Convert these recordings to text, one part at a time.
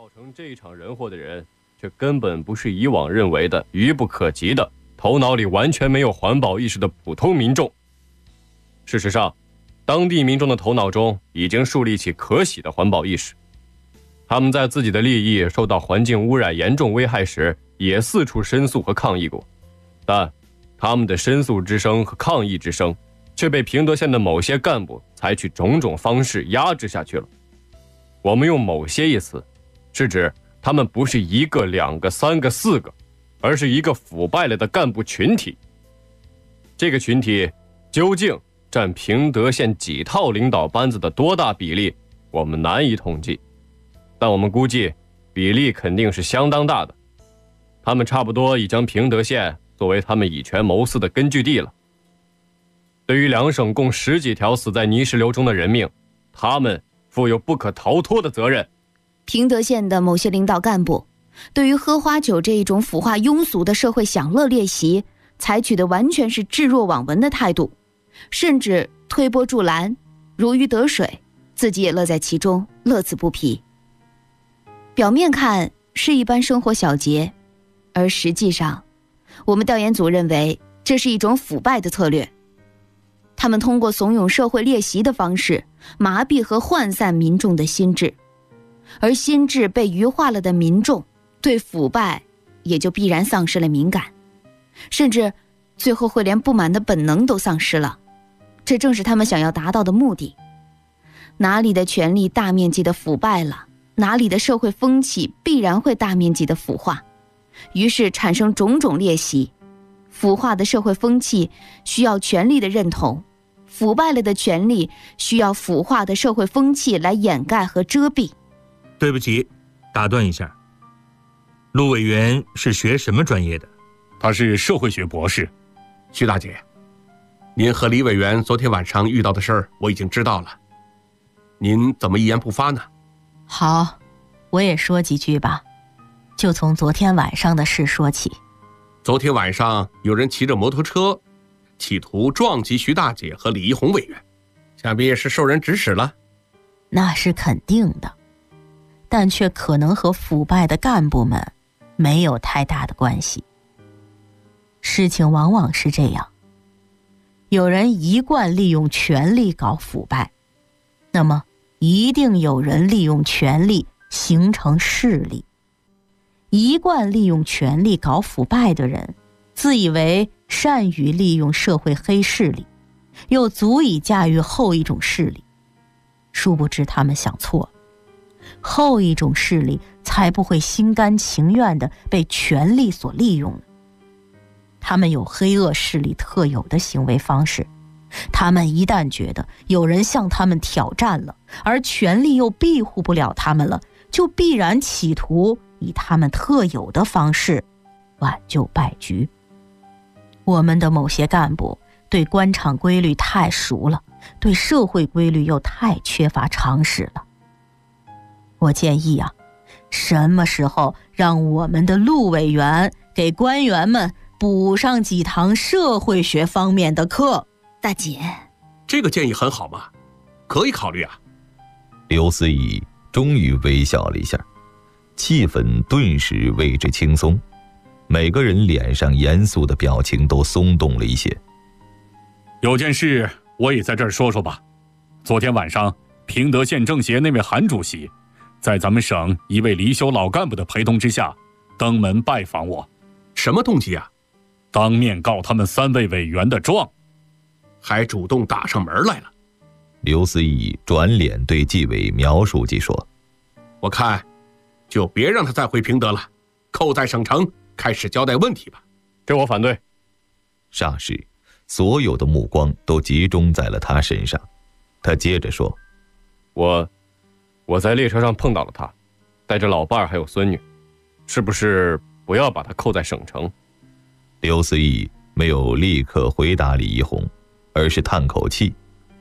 造成这场人祸的人，却根本不是以往认为的愚不可及的、头脑里完全没有环保意识的普通民众。事实上，当地民众的头脑中已经树立起可喜的环保意识。他们在自己的利益受到环境污染严重危害时，也四处申诉和抗议过，但他们的申诉之声和抗议之声却被平德县的某些干部采取种种方式压制下去了。我们用某些一词，是指他们不是一个、两个、三个、四个，而是一个腐败了的干部群体。这个群体究竟占平德县几套领导班子的多大比例，我们难以统计，但我们估计比例肯定是相当大的。他们差不多已将平德县作为他们以权谋私的根据地了。对于两省共10几条死在泥石流中的人命，他们负有不可逃脱的责任。 平德县的某些领导干部对于喝花酒这一种腐化庸俗的社会享乐猎习，采取的完全是置若罔闻的态度，甚至推波助澜，如鱼得水，自己也乐在其中，乐此不疲。表面看是一般生活小节，而实际上我们调研组认为这是一种腐败的策略。他们通过怂恿社会猎习的方式麻痹和涣散民众的心智，而心智被愚化了的民众对腐败也就必然丧失了敏感，甚至最后会连不满的本能都丧失了。这正是他们想要达到的目的。哪里的权力大面积的腐败了，哪里的社会风气必然会大面积的腐化，于是产生种种劣习。腐化的社会风气需要权力的认同，腐败了的权力需要腐化的社会风气来掩盖和遮蔽。 对不起，打断一下，陆委员是学什么专业的？ 他是社会学博士。 徐大姐，您和李委员昨天晚上遇到的事儿我已经知道了，您怎么一言不发呢？ 好，我也说几句吧，就从昨天晚上的事说起。 昨天晚上有人骑着摩托车企图撞击徐大姐和李一红委员，想必也是受人指使了。 那是肯定的，但却可能和腐败的干部们没有太大的关系。事情往往是这样，有人一贯利用权力搞腐败，那么一定有人利用权力形成势力。一贯利用权力搞腐败的人，自以为善于利用社会黑势力，又足以驾驭后一种势力，殊不知他们想错了。后一种势力才不会心甘情愿地被权力所利用呢。他们有黑恶势力特有的行为方式，他们一旦觉得有人向他们挑战了，而权力又庇护不了他们了，就必然企图以他们特有的方式挽救败局。我们的某些干部对官场规律太熟了，对社会规律又太缺乏常识了。我建议什么时候让我们的陆委员给官员们补上几堂社会学方面的课。 大姐， 这个建议很好嘛，可以考虑啊。 刘思义终于微笑了一下，气氛顿时为之轻松，每个人脸上严肃的表情都松动了一些。 有件事我也在这儿说说吧。昨天晚上，平德县政协那位韩主席在咱们省一位离休老干部的陪同之下登门拜访我。 什么动机啊？ 当面告他们3位委员的状， 还主动打上门来了。 刘思义转脸对纪委苗书记说： 我看就别让他再回平德了，扣在省城开始交代问题吧。 这我反对。 霎时所有的目光都集中在了他身上。他接着说： 我在列车上碰到了他，带着老伴儿还有孙女，是不是不要把他扣在省城？ 刘思义没有立刻回答李一红，而是叹口气：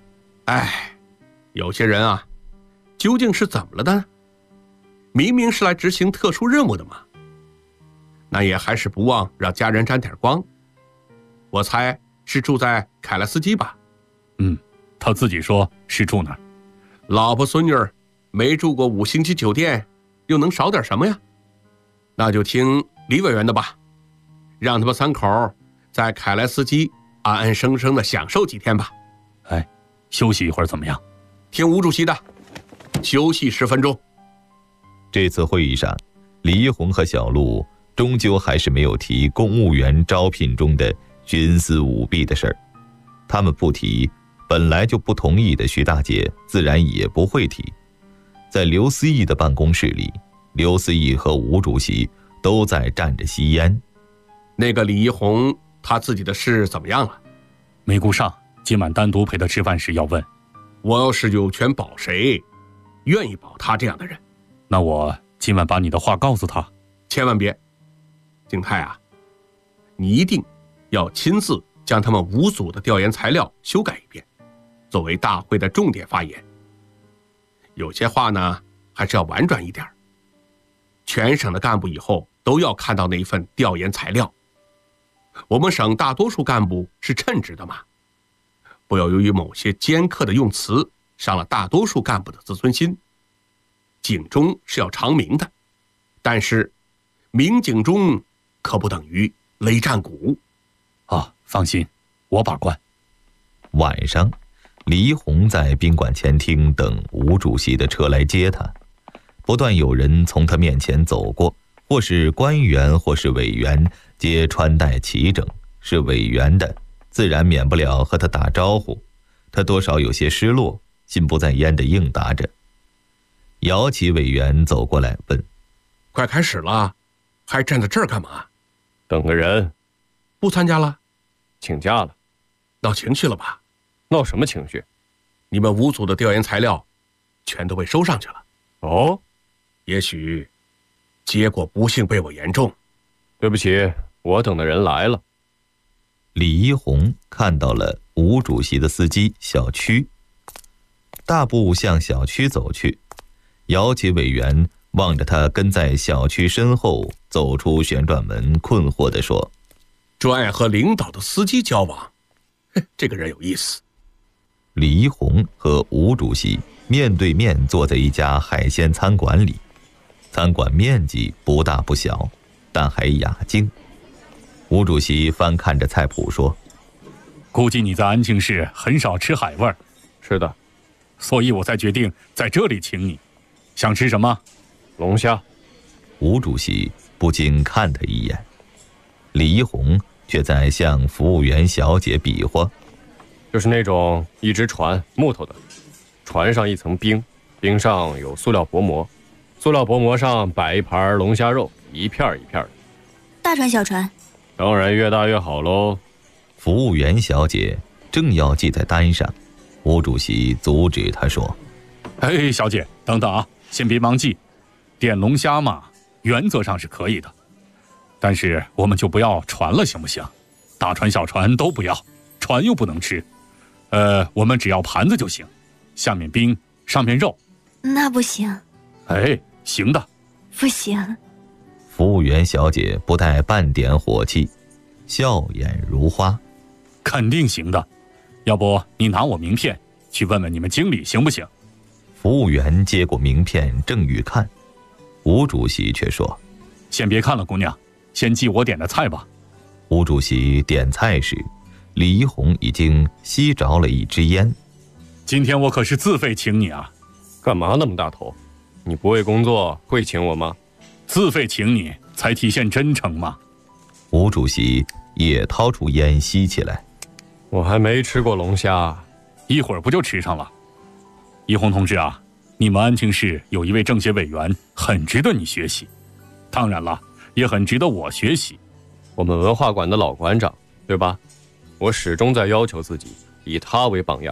有些人啊，究竟是怎么了呢？明明是来执行特殊任务的嘛，那也还是不忘让家人沾点光。我猜是住在凯莱斯基吧？ 他自己说是住那儿。 老婆孙女儿没住过5星级酒店， 又能少点什么呀？那就听李委员的吧，让他们3口在凯莱斯基安安生生的享受几天吧。 哎，休息一会儿怎么样？ 听吴主席的，休息10分钟。 这次会议上，李一红和小陆终究还是没有提公务员招聘中的徇私舞弊的事儿。他们不提，本来就不同意的徐大姐自然也不会提。在刘思义的办公室里，刘思义和吴主席都在站着吸烟。 那个李一红他自己的事怎么样了？ 没顾上，今晚单独陪他吃饭时要问。 我要是有权保谁，愿意保他这样的人。 那我今晚把你的话告诉他。 千万别，景泰啊，你一定要亲自将他们5组的调研材料修改一遍，作为大会的重点发言。有些话呢，还是要婉转一点。全省的干部以后都要看到那一份调研材料。我们省大多数干部是称职的嘛，不要由于某些尖刻的用词伤了大多数干部的自尊心。警钟是要长鸣的，但是鸣警钟可不等于擂战鼓。 放心，我把关。 晚上，李一红在宾馆前厅等吴主席的车来接他，不断有人从他面前走过，或是官员或是委员，皆穿戴齐整，是委员的自然免不了和他打招呼。他多少有些失落，心不在焉地应答着。姚启委员走过来问： 快开始了，还站在这儿干嘛？ 等个人。 不参加了？ 请假了。 闹情绪了吧？ 闹什么情绪？ 你们5组的调研材料全都被收上去了。 哦， 也许结果不幸被我言中。 对不起，我等的人来了。 李一红看到了吴主席的司机小区，大步向小区走去。姚启委员望着他跟在小区身后走出旋转门，困惑地说： 专爱和领导的司机交往，这个人有意思。 李一红和吴主席面对面坐在一家海鲜餐馆里，餐馆面积不大不小，但还雅静。吴主席翻看着菜谱说： 估计你在安庆市很少吃海味儿。 是的， 所以我才决定在这里请你。想吃什么？ 龙虾。 吴主席不禁看他一眼，李一红却在向服务员小姐比划。 就是那种一只船，木头的，船上一层冰，冰上有塑料薄膜，塑料薄膜上摆一盘龙虾肉，一片一片的。 大船小船？ 当然越大越好喽。 服务员小姐正要记在单上，吴主席阻止她说： 哎，小姐，等等啊，先别忙记。点龙虾嘛，原则上是可以的，但是我们就不要船了，行不行？大船小船都不要，船又不能吃。我们只要盘子就行，下面冰，上面肉。 那不行。 哎，行的。 不行。 服务员小姐不带半点火气，笑眼如花。 肯定行的，要不你拿我名片去问问你们经理行不行？ 服务员接过名片正欲看，吴主席却说： 先别看了，姑娘，先记我点的菜吧。 吴主席点菜时，李一红已经吸着了一支烟。 今天我可是自费请你啊。 干嘛那么大头？你不为工作会请我吗？ 自费请你才体现真诚嘛。 吴主席也掏出烟吸起来。 我还没吃过龙虾， 一会儿不就吃上了。一红同志啊，你们安庆市有一位政协委员很值得你学习，当然了，也很值得我学习。 我们文化馆的老馆长，对吧？我始终在要求自己以他为榜样。